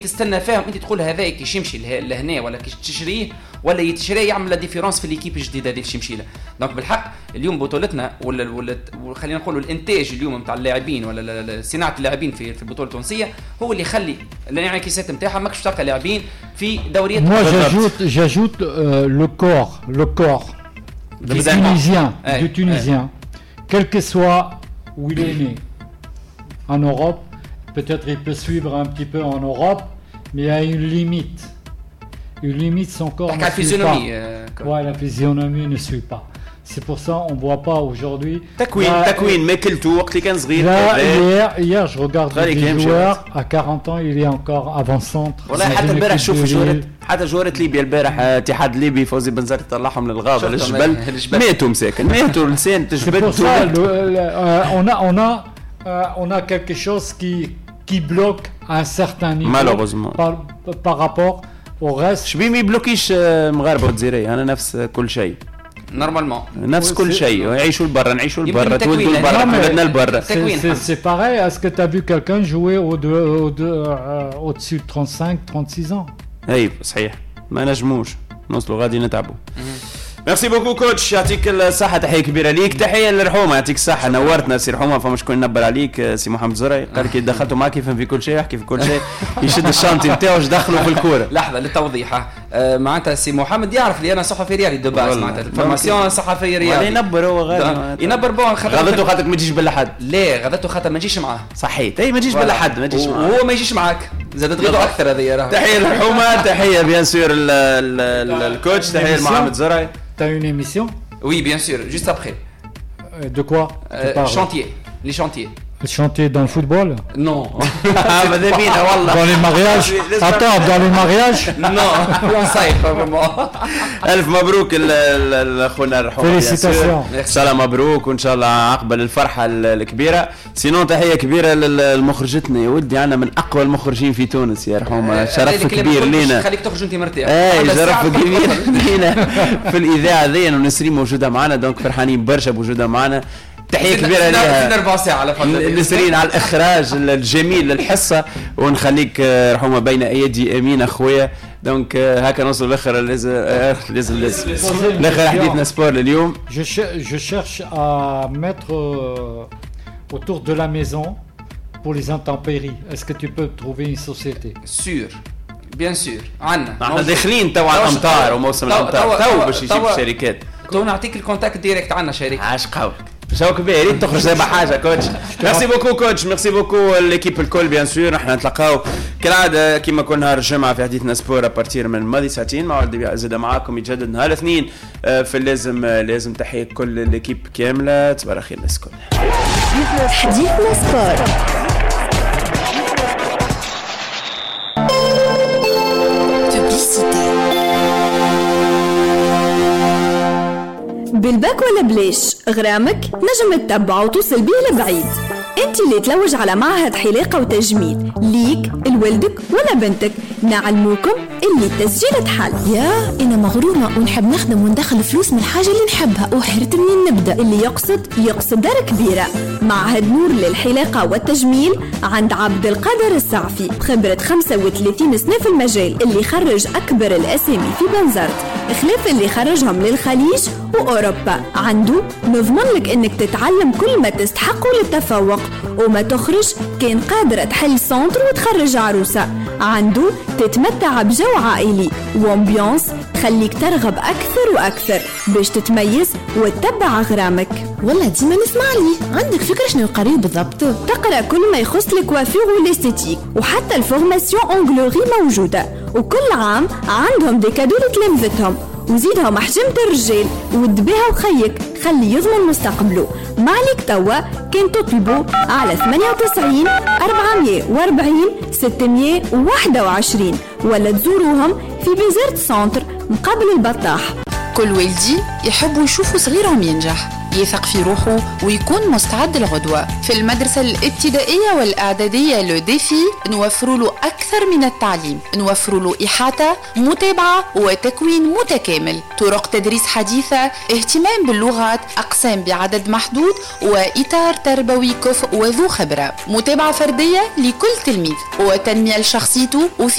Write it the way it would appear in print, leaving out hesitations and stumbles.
تستنى فاهم انت تقول هذا كي يمشي لهنا ولا كي تشريه ولا يتشري يعمل لا ديفيرونس في ليكيب الجديده هذه اللي يمشي لها. دونك بالحق اليوم بطولتنا ولا خلينا نقولوا الانتاج اليوم نتاع اللاعبين ولا صناعه اللاعبين في البطوله التونسيه هو اللي يخلي يعني كيسات نتاعها ماكش تلقى لاعبين في دوريات. j'ajoute le corps du Tunisien quel que soit où il est né en Europe. Peut-être il peut suivre un petit peu en Europe, mais il y a une limite. Une limite, son corps ne suit pas. Ouais, la physionomie ne suit pas. C'est pour ça on voit pas aujourd'hui. تكوين ما كلتو وقت اللي كان صغير. Hier je regarde des joueurs à 40 ans, il est encore avant-centre. والله حتى البارح شوف جورة ليبيا البارح اتحاد ليبي فوزي بنزرتي طلعهم للغابة للجبل ماتوا مساكن ماتوا لسان تجبد. On a quelque chose qui bloque à un certain niveau. Malheureusement. Par rapport au reste. شبيه ما يبلوكيش مغاربة وجزائرية أنا نفس كل شيء. نورمالمون نفس كل شيء يعيشوا البرا نعيشوا البرا تولدوا البرا ولدنا البرا. C'est pareil. Est-ce que tu as vu quelqu'un jouer au-dessus de 35-36 ans? أي صحيح ما نجموش نوصلوا غادي نتعبوا. ميرسي بوكو كوتش يعطيك الصحة. تحية كبيرة ليك. تحية للرحومة يعطيك الصحة نورتنا سي رحومة. فما شكون نبر عليك سي محمد زرعي قال كي دخلتوا معك يفهم في كل شيء يحكي في كل شيء يشد الشانتي نتاعو واش دخلوا في الكورة. لحظة للتوضيح معناتها سي محمد يعرف لي أنا صحفي رياضي دو باز معناتها الفورماسيون صحفي رياضي ينبر هو غادي ينبر بون غدته خاطرك ما تجيش بلا حد. لا غدته خاطر ما تجيش معاه صحيت اي ما تجيش بلا حد ما تجيش معاه وهو ما يجيش معاك زاد تغيروا أكثر هذه راه. تحية للرحومة. تحية بيان سور الكوتش. تحية لمحمد زرعي. T'as une émission? Oui, bien sûr, juste après. De quoi? Chantier, les chantiers. Chantier dans le football? Non. Dans les mariages? Attends, dans les mariages? Non, ça est pas vraiment. ألف مبروك الأخونا الرحومة. Félicitations. سلام مبروك وإن شاء الله عقبال الفرحة الكبيرة. سينون تحية كبيرة للمخرجتنا يا ودي عنا من أقوى المخرجين في تونس يا رحومة. شرف كبير لينا. خليك تخرج أنت مرتاح. شرف كبير لينا في الإذاعة ذي ونسرين موجودة معنا دونك فرحانين برشا بوجودها معنا. تحية كبيرة ليها 4 ساعة على فضل نسرين على الإخراج الجميل للحصة ونخليك رحومة بين أيدي أمين أخويا. دونك هكا نوصل لآخر لازم لآخر حديثنا سبور لليوم. Je cherche à mettre autour de la maison pour les intempéries. Est-ce que tu peux trouver une société? Sûr. Bien sûr. عنا. احنا داخلين تو على الأمطار وموسم الأمطار تو باش يجيب الشركات. تو نعطيك الكونتاكت ديريكت عنا شركة. عاش قوي. شو كبير ريت تخرج زي حاجه كوتش. ميرسي بوكو كوتش. ميرسي بوكو ليكيب الكل بيان سور. احنا نتلاقاو كالعاده كيما كل نهار الجمعه في حديثنا سبور ابارتير من الماضي ساعتين مع ولد زاد معاكم يتجدد نهار الاثنين في لازم تحيه كل ليكيب كامله. تبارك خير الناس الكل. حديثنا سبور. بالباك ولا بليش غرامك نجم تتبع وتوصل بيه لبعيد. انت اللي تلوج على معهد حلاقة وتجميل ليك لولدك ولا بنتك نعلموكم اللي التسجيل تحل. يا انا مغرومة ونحب نخدم وندخل فلوس من الحاجة اللي نحبها وحرت منين نبدأ. اللي يقصد دار كبيرة. معهد نور للحلاقة والتجميل عند عبد القادر السعفي بخبرة 35 سنة في المجال اللي خرج أكبر الأسامي في بنزرت خلاف اللي خرجهم للخليج وأوروبا. عنده نضمن لك إنك تتعلم كل ما تستحقه للتفوق وما تخرج كان قادرة تحل سنتر وتخرج عروسة. عنده تتمتع بجو عائلي وامبيونس خليك ترغب أكثر وأكثر باش تتميز وتتبع غرامك. والله ديما نسمع لي. عندك فكرة شنو قريب بالضبط؟ تقرأ كل ما يخص الكوافير والاستيتيك وحتى الفورماسيون أنجلوري موجودة وكل عام عندهم دي كادو لتلامذتهم وزيدهم حجمة الرجال ودبيها وخيك خلي يضمن مستقبله. مالك توا كان تطلبوا على 98 440 621 ولا تزوروهم في بيزرت سنتر مقابل البطاح. كل والدي يحبوا يشوفوا صغيرهم ينجح يثق في روحه ويكون مستعد للغدوة. في المدرسة الابتدائية والإعدادية لو ديفي نوفر له أكثر من التعليم. نوفر له إحاطة متابعة وتكوين متكامل. طرق تدريس حديثة. اهتمام باللغات. أقسام بعدد محدود وإطار تربوي كفء وذو خبرة. متابعة فردية لكل تلميذ وتنمية لشخصيته وفي